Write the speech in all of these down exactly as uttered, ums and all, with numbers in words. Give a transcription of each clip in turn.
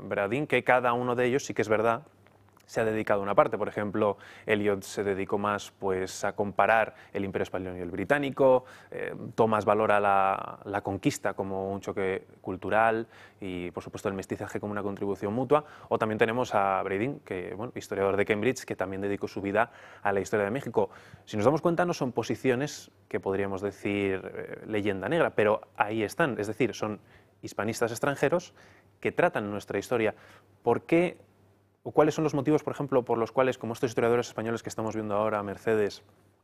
Bradin, que cada uno de ellos sí que es verdad se ha dedicado a una parte. Por ejemplo, Eliot se dedicó más pues, a comparar el Imperio Español y el británico, eh, Thomas valora la, la conquista como un choque cultural y, por supuesto, el mestizaje como una contribución mutua. O también tenemos a Bradin, que, bueno, historiador de Cambridge, que también dedicó su vida a la historia de México. Si nos damos cuenta, no son posiciones que podríamos decir eh, leyenda negra, pero ahí están. Es decir, son hispanistas extranjeros que tratan nuestra historia. ¿Por qué? ¿O cuáles son los motivos, por ejemplo, por los cuales, como estos historiadores españoles que estamos viendo ahora, Mercedes,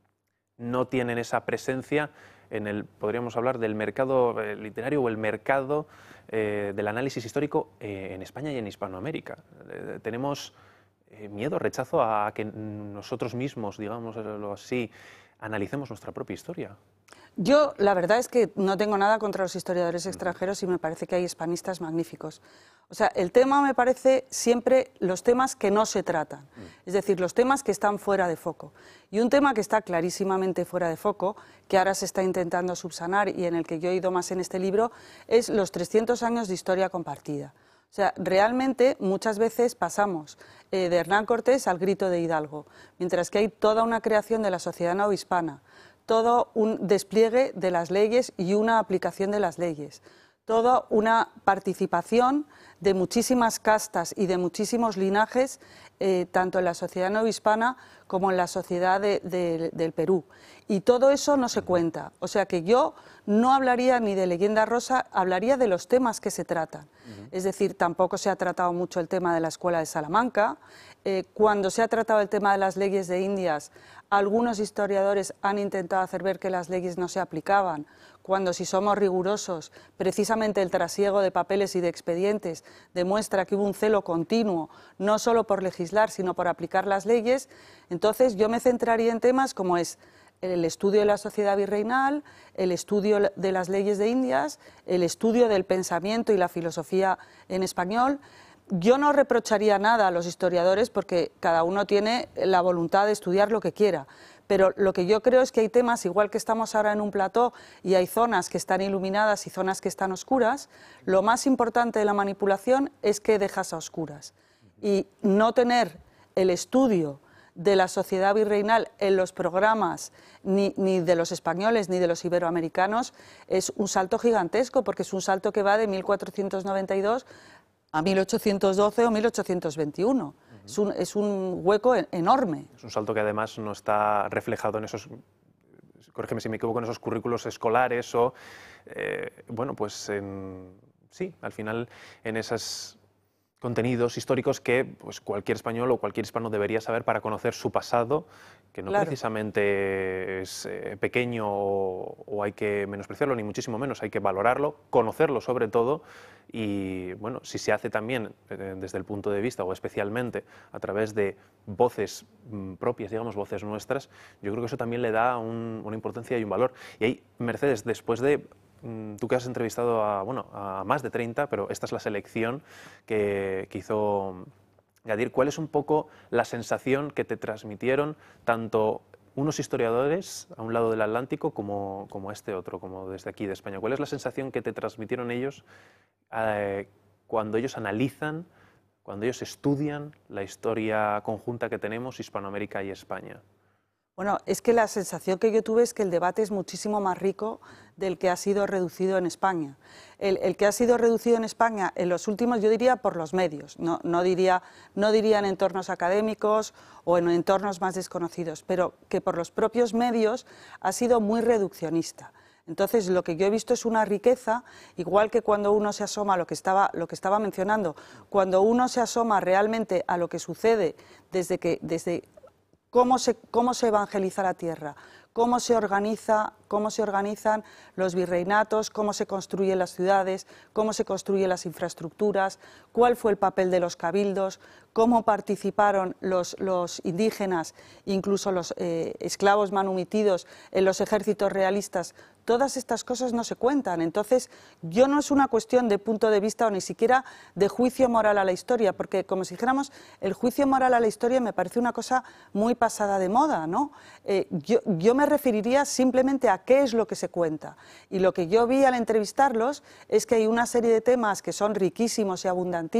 no tienen esa presencia en el, podríamos hablar, del mercado eh, literario o el mercado eh, del análisis histórico eh, en España y en Hispanoamérica? Eh, tenemos eh, miedo, rechazo a que nosotros mismos, digámoslo así, analicemos nuestra propia historia. Yo, la verdad es que no tengo nada contra los historiadores extranjeros y me parece que hay hispanistas magníficos. O sea, el tema me parece siempre los temas que no se tratan, es decir, los temas que están fuera de foco. Y un tema que está clarísimamente fuera de foco, que ahora se está intentando subsanar y en el que yo he ido más en este libro, es los trescientos años de historia compartida. O sea, realmente muchas veces pasamos eh, de Hernán Cortés al grito de Hidalgo, mientras que hay toda una creación de la sociedad novohispana, todo un despliegue de las leyes y una aplicación de las leyes, toda una participación de muchísimas castas y de muchísimos linajes, eh, tanto en la sociedad novohispana como en la sociedad de, de, del Perú. Y todo eso no se cuenta. O sea que yo no hablaría ni de leyenda rosa, hablaría de los temas que se tratan. Uh-huh. Es decir, tampoco se ha tratado mucho el tema de la Escuela de Salamanca. Eh, cuando se ha tratado el tema de las leyes de Indias, algunos historiadores han intentado hacer ver que las leyes no se aplicaban, cuando, si somos rigurosos, precisamente el trasiego de papeles y de expedientes demuestra que hubo un celo continuo, no solo por legislar, sino por aplicar las leyes. Entonces yo me centraría en temas como es el estudio de la sociedad virreinal, el estudio de las leyes de Indias, el estudio del pensamiento y la filosofía en español. Yo no reprocharía nada a los historiadores porque cada uno tiene la voluntad de estudiar lo que quiera, pero lo que yo creo es que hay temas, igual que estamos ahora en un plató y hay zonas que están iluminadas y zonas que están oscuras, lo más importante de la manipulación es que dejas a oscuras. Y no tener el estudio de la sociedad virreinal en los programas ni, ni de los españoles ni de los iberoamericanos es un salto gigantesco, porque es un salto que va de mil cuatrocientos noventa y dos a mil ochocientos doce o mil ochocientos veintiuno. Uh-huh. es, un, es un hueco enorme. Es un salto que además no está reflejado en esos, corrígeme si me equivoco, en esos currículos escolares o, eh, bueno, pues en, sí, al final en esos contenidos históricos que pues, cualquier español o cualquier hispano debería saber para conocer su pasado, que no claro. precisamente es eh, pequeño o, o hay que menospreciarlo, ni muchísimo menos, hay que valorarlo, conocerlo sobre todo y, bueno, si se hace también eh, desde el punto de vista o especialmente a través de voces mm, propias, digamos, voces nuestras, yo creo que eso también le da un, una importancia y un valor. Y ahí, Mercedes, después de tú que has entrevistado a, bueno, a más de treinta, pero esta es la selección que, que hizo Gadir, ¿cuál es un poco la sensación que te transmitieron tanto unos historiadores a un lado del Atlántico como, como a este otro, como desde aquí de España? ¿Cuál es la sensación que te transmitieron ellos eh, cuando ellos analizan, cuando ellos estudian la historia conjunta que tenemos Hispanoamérica y España? Bueno, es que la sensación que yo tuve es que el debate es muchísimo más rico del que ha sido reducido en España. El, el que ha sido reducido en España en los últimos, yo diría, por los medios, no, no, diría, no diría en entornos académicos o en entornos más desconocidos, pero que por los propios medios ha sido muy reduccionista. Entonces, lo que yo he visto es una riqueza, igual que cuando uno se asoma a lo que estaba, lo que estaba mencionando, cuando uno se asoma realmente a lo que sucede desde que... Desde Cómo se, cómo se evangeliza la tierra, cómo se organiza, cómo se organizan los virreinatos, cómo se construyen las ciudades, cómo se construyen las infraestructuras, cuál fue el papel de los cabildos, cómo participaron los, los indígenas, incluso los eh, esclavos manumitidos en los ejércitos realistas. Todas estas cosas no se cuentan. Entonces, yo no es una cuestión de punto de vista o ni siquiera de juicio moral a la historia, porque como si dijéramos, el juicio moral a la historia me parece una cosa muy pasada de moda, ¿no? Eh, yo, yo me referiría simplemente a qué es lo que se cuenta. Y lo que yo vi al entrevistarlos es que hay una serie de temas que son riquísimos y abundantísimos,